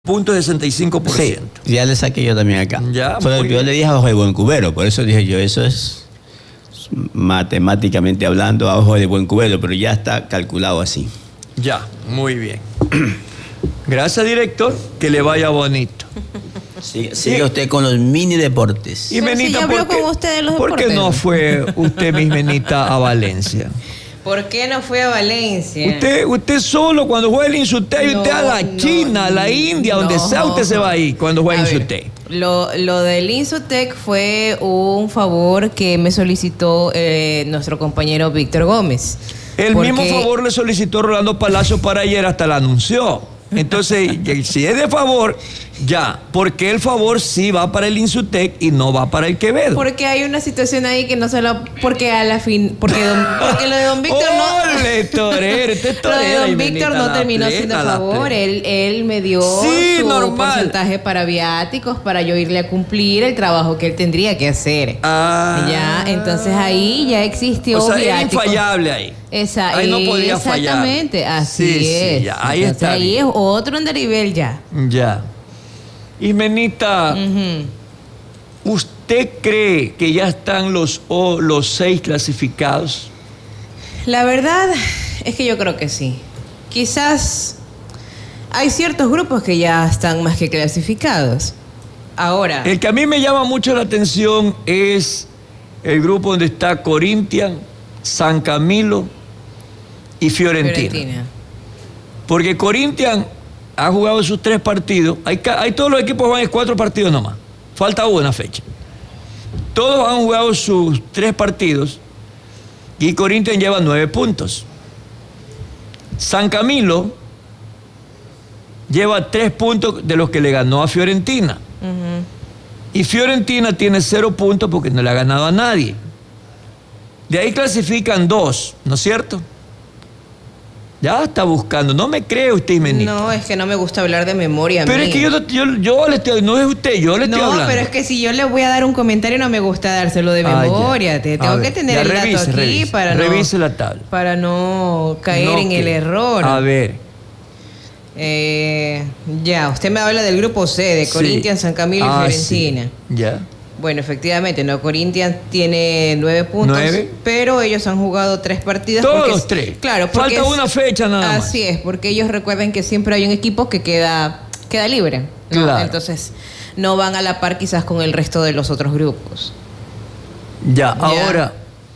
0.65%. Sí, ya le saqué yo también acá. Ya, pero yo le dije abajo de buen cubero, por eso dije yo, eso es matemáticamente hablando abajo de buen cubero, pero ya está calculado así. Ya, muy bien. Gracias, director, que le vaya bonito. Sigue usted con los mini deportes. Y Menita, ¿por qué no fue usted, mi Menita, a Valencia? ¿Por qué no fue a Valencia? Usted solo cuando juega el Insutec, usted a la China, a la India, donde sea, usted se va ahí cuando juega Insutec. Lo del Insutec fue un favor que me solicitó nuestro compañero Víctor Gómez. El mismo favor le solicitó Rolando Palacio para ayer, hasta lo anunció. Entonces, si es de favor, ya, porque el favor sí va para el Insutec y no va para el Quevedo. Porque hay una situación ahí que no se lo... Porque a la fin... Porque lo de don Víctor ¡Ole, torero! Usted es torero. Lo de don Víctor no terminó siendo favor. Él me dio su porcentaje para viáticos para yo irle a cumplir el trabajo que él tendría que hacer. Ya, entonces ahí ya existió era infallable ahí. Ahí no podía fallar. Exactamente, así es. Sí, ya, ahí está. Ahí es otro nivel ya. Ya. Y Menita, ¿usted cree que ya están los 6 clasificados? La verdad es que yo creo que sí. Quizás hay ciertos grupos que ya están más que clasificados. Ahora, el que a mí me llama mucho la atención es el grupo donde está Corinthians, San Camilo y Fiorentina. Porque Corinthians ha jugado sus 3 partidos. Hay todos los equipos juegan 4 partidos nomás. Falta una fecha. Todos han jugado sus 3 partidos y Corinthians lleva 9 puntos. San Camilo lleva 3 puntos de los que le ganó a Fiorentina. Y Fiorentina tiene 0 puntos porque no le ha ganado a nadie. De ahí clasifican 2, ¿no es cierto? Ya está buscando. No me cree usted, Menita. No, es que no me gusta hablar de memoria. Pero es que yo le estoy... No es usted, yo le estoy hablando. No, pero es que si yo le voy a dar un comentario no me gusta dárselo de memoria. Tengo que tener el dato aquí para no... Revise la tabla. Para no caer en el error. A ver. Ya, usted me habla del grupo C, de Corinthians, San Camilo y Fiorentina. Sí. Ya. Bueno, efectivamente, no, Corinthians tiene 9 puntos, pero ellos han jugado 3 partidos. Todos los 3. Claro, falta una fecha nada más. Así es, porque ellos recuerden que siempre hay un equipo que queda libre, ¿no? Claro. Entonces, no van a la par quizás con el resto de los otros grupos. Ya. Ahora,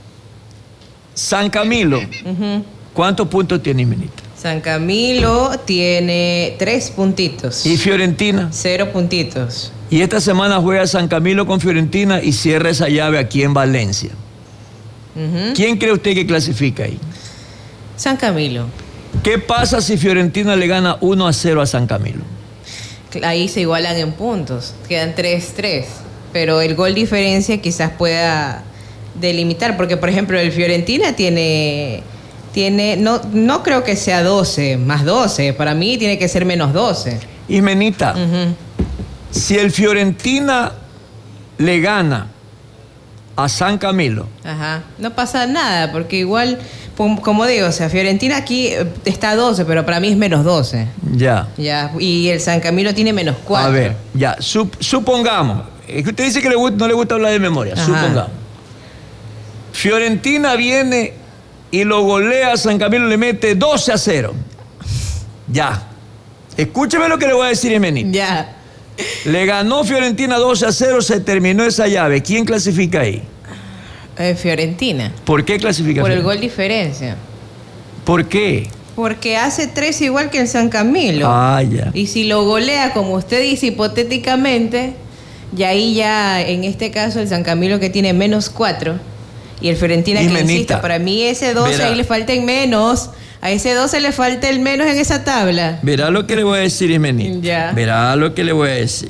San Camilo, ¿cuántos puntos tiene, Menita? San Camilo tiene 3 puntitos. ¿Y Fiorentina? 0 puntitos. Y esta semana juega San Camilo con Fiorentina y cierra esa llave aquí en Valencia. ¿Quién cree usted que clasifica ahí? San Camilo. ¿Qué pasa si Fiorentina le gana 1-0 a San Camilo? Ahí se igualan en puntos. Quedan 3-3. Pero el gol diferencia quizás pueda delimitar. Porque, por ejemplo, el Fiorentina tiene no creo que sea 12 más 12. Para mí tiene que ser menos 12. Y Menita, si el Fiorentina le gana a San Camilo, no pasa nada, porque igual, como digo, o sea, Fiorentina aquí está a 12, pero para mí es menos 12. Ya, y el San Camilo tiene menos 4. A ver, ya, supongamos, es que usted dice que no le gusta hablar de memoria, supongamos. Fiorentina viene y lo golea a San Camilo, le mete 12-0. Ya. Escúcheme lo que le voy a decir, Menita. Ya. Le ganó Fiorentina 12-0, se terminó esa llave. ¿Quién clasifica ahí? Fiorentina. ¿Por qué clasifica? Por el gol diferencia. ¿Por qué? Porque hace 3 igual que el San Camilo. Ya. Y si lo golea, como usted dice, hipotéticamente, y ahí ya, en este caso, el San Camilo que tiene menos 4, y el Fiorentina que, insisto, para mí ese 12 ahí le falta en menos. A ese 12 le falta el menos en esa tabla. Verá lo que le voy a decir, Imenita. Ya. Verá lo que le voy a decir.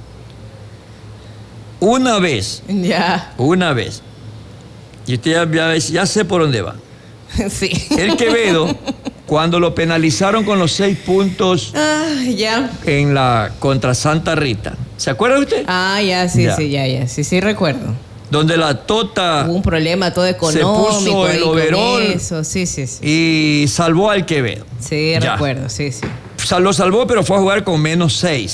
Una vez. Y usted ya sé por dónde va. Sí. El Quevedo, cuando lo penalizaron con los 6 puntos en la contra Santa Rita. ¿Se acuerda usted? Sí, recuerdo. Donde la Tota... Hubo un problema todo económico. Se puso el overol. Eso. Sí. Y salvó al Quevedo. Sí, recuerdo, sí. lo salvó, pero fue a jugar con -6.